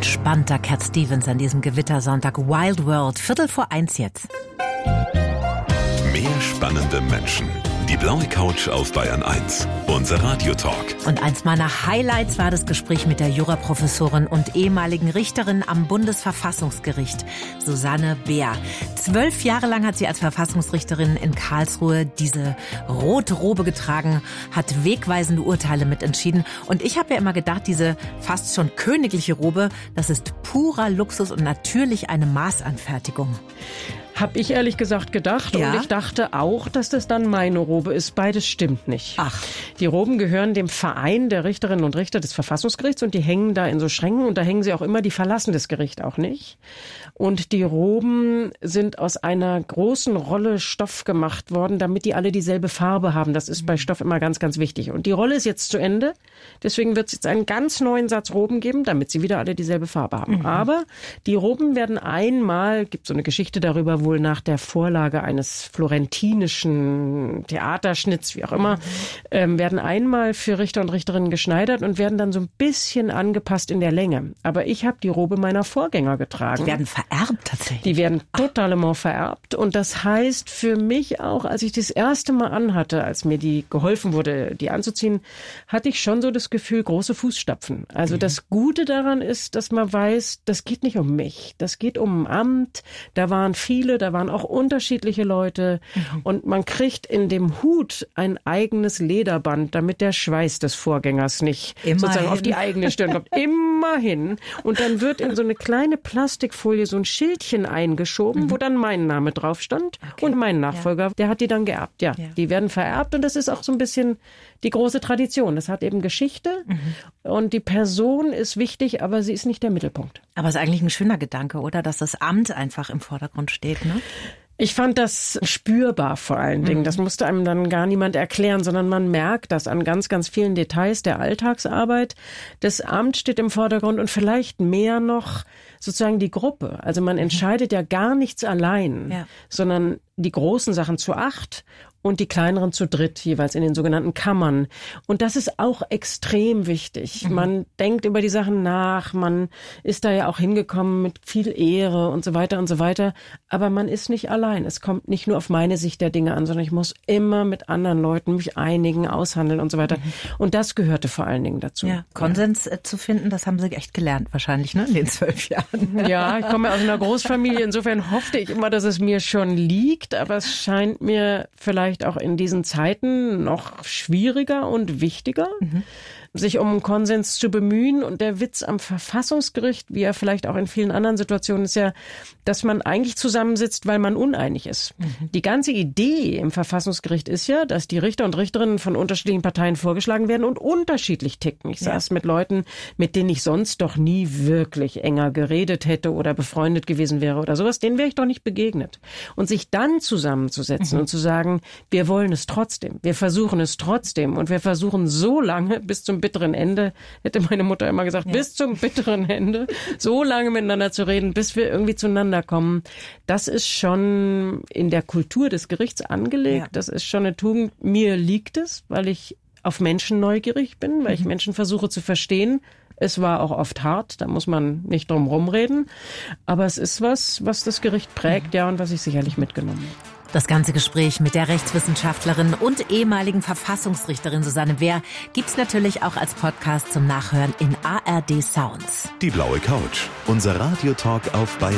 entspannter Cat Stevens an diesem Gewittersonntag. Wild World, 1:15 jetzt. Mehr spannende Menschen. Die blaue Couch auf Bayern 1. Unser Radiotalk. Und eins meiner Highlights war das Gespräch mit der Juraprofessorin und ehemaligen Richterin am Bundesverfassungsgericht, Susanne Beer. 12 Jahre lang hat sie als Verfassungsrichterin in Karlsruhe diese rote Robe getragen, hat wegweisende Urteile mitentschieden. Und ich habe ja immer gedacht, diese fast schon königliche Robe, das ist purer Luxus und natürlich eine Maßanfertigung. Hab ich ehrlich gesagt gedacht. Ja? Und ich dachte auch, dass das dann meine Robe ist. Beides stimmt nicht. Ach. Die Roben gehören dem Verein der Richterinnen und Richter des Verfassungsgerichts und die hängen da in so Schränken und da hängen sie auch immer, die verlassen das Gericht auch nicht. Und die Roben sind aus einer großen Rolle Stoff gemacht worden, damit die alle dieselbe Farbe haben. Das ist bei Stoff immer ganz, ganz wichtig. Und die Rolle ist jetzt zu Ende. Deswegen wird es jetzt einen ganz neuen Satz Roben geben, damit sie wieder alle dieselbe Farbe haben. Mhm. Aber die Roben werden einmal, gibt so eine Geschichte darüber, wohl nach der Vorlage eines florentinischen Theaterschnitts, wie auch immer, werden einmal für Richter und Richterinnen geschneidert und werden dann so ein bisschen angepasst in der Länge. Aber ich habe die Robe meiner Vorgänger getragen. Die werden vererbt tatsächlich? Die werden totalement vererbt. Und das heißt für mich auch, als ich das erste Mal anhatte, als mir die geholfen wurde, die anzuziehen, hatte ich schon so das Gefühl, große Fußstapfen. Also das Gute daran ist, dass man weiß, das geht nicht um mich. Das geht um ein Amt. Da waren viele, da waren auch unterschiedliche Leute. Und man kriegt in dem Hut ein eigenes Lederband, damit der Schweiß des Vorgängers nicht sozusagen auf die eigene Stirn kommt. Immerhin. Und dann wird in so eine kleine Plastikfolie so ein Schildchen eingeschoben, wo dann mein Name drauf stand. Okay. Und mein Nachfolger, der hat die dann geerbt. Ja, die werden vererbt und das ist auch so ein bisschen die große Tradition. Das hat eben Geschichte und die Person ist wichtig, aber sie ist nicht der Mittelpunkt. Aber es ist eigentlich ein schöner Gedanke, oder? Dass das Amt einfach im Vordergrund steht, ne? Ich fand das spürbar vor allen Dingen. Das musste einem dann gar niemand erklären, sondern man merkt das an ganz, ganz vielen Details der Alltagsarbeit. Das Amt steht im Vordergrund und vielleicht mehr noch sozusagen die Gruppe. Also man entscheidet ja gar nichts allein, sondern die großen Sachen zu 8 und die kleineren zu 3, jeweils in den sogenannten Kammern. Und das ist auch extrem wichtig. Man denkt über die Sachen nach, man ist da ja auch hingekommen mit viel Ehre und so weiter und so weiter. Aber man ist nicht allein. Es kommt nicht nur auf meine Sicht der Dinge an, sondern ich muss immer mit anderen Leuten mich einigen, aushandeln und so weiter. Und das gehörte vor allen Dingen dazu. Ja, Konsens zu finden, das haben Sie echt gelernt wahrscheinlich, ne, in den 12 Jahren. Ja, ich komme aus einer Großfamilie. Insofern hoffte ich immer, dass es mir schon liegt. Aber es scheint mir vielleicht auch in diesen Zeiten noch schwieriger und wichtiger, sich um Konsens zu bemühen. Und der Witz am Verfassungsgericht, wie er vielleicht auch in vielen anderen Situationen ist ja, dass man eigentlich zusammensitzt, weil man uneinig ist. Die ganze Idee im Verfassungsgericht ist ja, dass die Richter und Richterinnen von unterschiedlichen Parteien vorgeschlagen werden und unterschiedlich ticken. Ich saß mit Leuten, mit denen ich sonst doch nie wirklich enger geredet hätte oder befreundet gewesen wäre oder sowas, denen wäre ich doch nicht begegnet. Und sich dann zusammenzusetzen und zu sagen, wir wollen es trotzdem, wir versuchen es trotzdem und wir versuchen so lange bis zum bitteren Ende, hätte meine Mutter immer gesagt, bis zum bitteren Ende, so lange miteinander zu reden, bis wir irgendwie zueinander kommen. Das ist schon in der Kultur des Gerichts angelegt. Das ist schon eine Tugend. Mir liegt es, weil ich auf Menschen neugierig bin, weil ich Menschen versuche zu verstehen. Es war auch oft hart, da muss man nicht drum rumreden. Aber es ist was das Gericht prägt, und was ich sicherlich mitgenommen habe. Das ganze Gespräch mit der Rechtswissenschaftlerin und ehemaligen Verfassungsrichterin Susanne Beer gibt's natürlich auch als Podcast zum Nachhören in ARD Sounds. Die blaue Couch. Unser Radiotalk auf Bayern